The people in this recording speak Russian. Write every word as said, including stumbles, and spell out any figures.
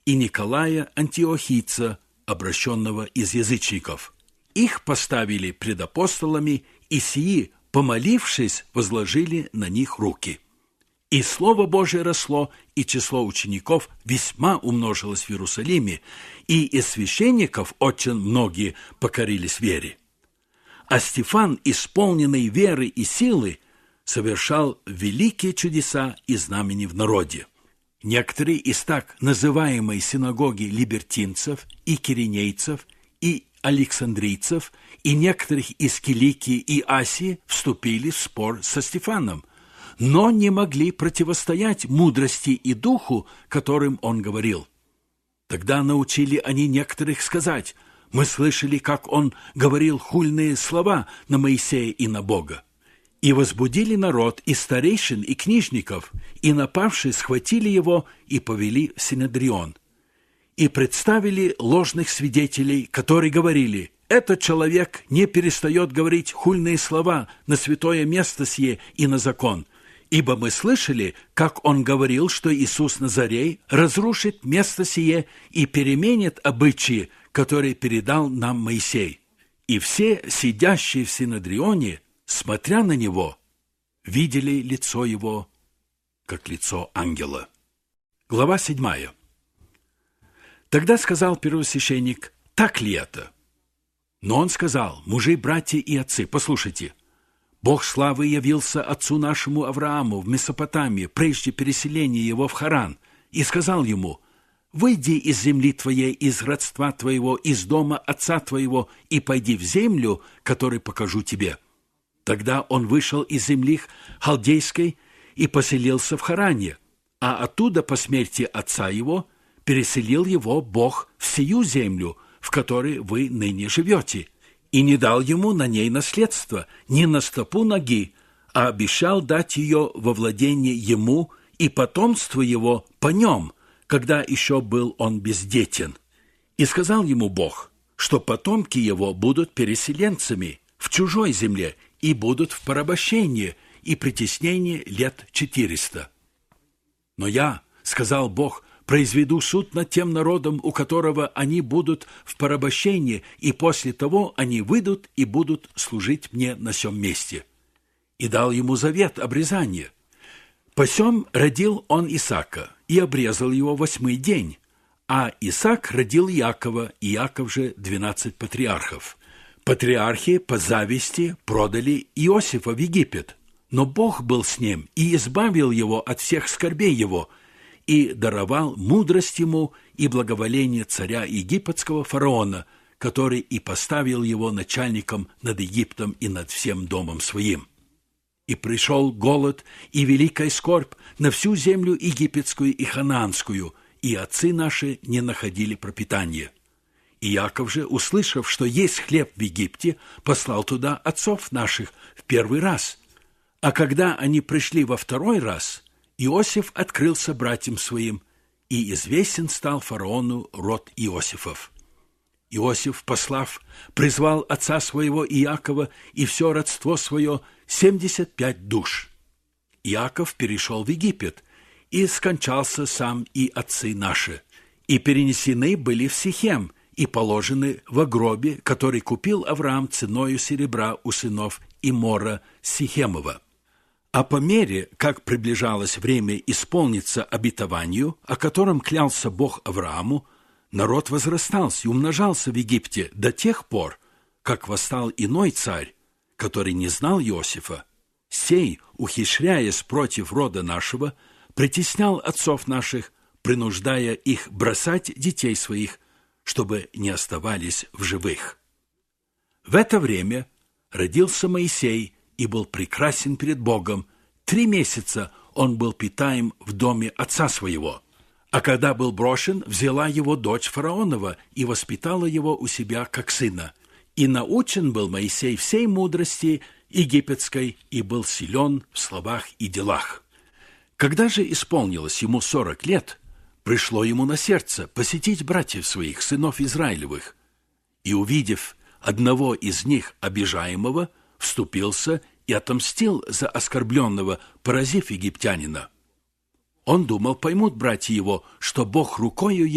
и Николая Антиохийца, обращенного из язычников. Их поставили пред апостолами, и сии, помолившись, возложили на них руки. И Слово Божие росло, и число учеников весьма умножилось в Иерусалиме, и из священников очень многие покорились вере. А Стефан, исполненный веры и силы, совершал великие чудеса и знамени в народе. Некоторые из так называемой синагоги либертинцев и киринейцев и александрийцев и некоторых из Киликии и Асии вступили в спор со Стефаном, но не могли противостоять мудрости и духу, которым он говорил. Тогда научили они некоторых сказать: «Мы слышали, как он говорил хульные слова на Моисея и на Бога». И возбудили народ и старейшин, и книжников, и, напавшие, схватили его и повели в Синедрион. И представили ложных свидетелей, которые говорили: «Этот человек не перестает говорить хульные слова на святое место сие и на закон. Ибо мы слышали, как он говорил, что Иисус Назарей разрушит место сие и переменит обычаи, которые передал нам Моисей». И все, сидящие в Синедрионе, смотря на него, видели лицо его, как лицо ангела. Глава седьмая. Тогда сказал первосвященник: «Так ли это?» Но он сказал: «Мужи, братья и отцы, послушайте, Бог славы явился отцу нашему Аврааму в Месопотамии, прежде переселения его в Харан, и сказал ему: выйди из земли твоей, из родства твоего, из дома отца твоего, и пойди в землю, которую покажу тебе». Тогда он вышел из земли халдейской и поселился в Харане, а оттуда по смерти отца его переселил его Бог в сию землю, в которой вы ныне живете, и не дал ему на ней наследство, ни на стопу ноги, а обещал дать ее во владение ему и потомству его по нем, когда еще был он бездетен. И сказал ему Бог, что потомки его будут переселенцами в чужой земле и будут в порабощении и притеснении лет четыреста. «Но я, — сказал Бог, — произведу суд над тем народом, у которого они будут в порабощении, и после того они выйдут и будут служить мне на сем месте». И дал ему завет обрезания. Посем родил он Исаака и обрезал его восьмой день, а Исаак родил Иакова, и Иаков же двенадцать патриархов. Патриархи по зависти продали Иосифа в Египет, но Бог был с ним и избавил его от всех скорбей его, и даровал мудрость ему и благоволение царя египетского фараона, который и поставил его начальником над Египтом и над всем домом своим. И пришел голод и великая скорбь на всю землю египетскую и ханаанскую, и отцы наши не находили пропитания. И Иаков же, услышав, что есть хлеб в Египте, послал туда отцов наших в первый раз. А когда они пришли во второй раз, Иосиф открылся братьям своим, и известен стал фараону род Иосифов. Иосиф, послав, призвал отца своего Иакова и все родство свое, семьдесят пять душ. Иаков перешел в Египет, и скончался сам и отцы наши, и перенесены были в Сихем, и положены во гробе, который купил Авраам ценою серебра у сынов Имора Сихемова. А по мере, как приближалось время исполниться обетованию, о котором клялся Бог Аврааму, народ возрастался и умножался в Египте до тех пор, как восстал иной царь, который не знал Иосифа. Сей, ухищряясь против рода нашего, притеснял отцов наших, принуждая их бросать детей своих, чтобы не оставались в живых. В это время родился Моисей и был прекрасен перед Богом. Три месяца он был питаем в доме отца своего. А когда был брошен, взяла его дочь фараонова и воспитала его у себя как сына. И научен был Моисей всей мудрости египетской и был силен в словах и делах. Когда же исполнилось ему сорок лет, пришло ему на сердце посетить братьев своих, сынов Израилевых, и, увидев одного из них обижаемого, вступился и отомстил за оскорбленного, поразив египтянина. Он думал, поймут братья его, что Бог рукою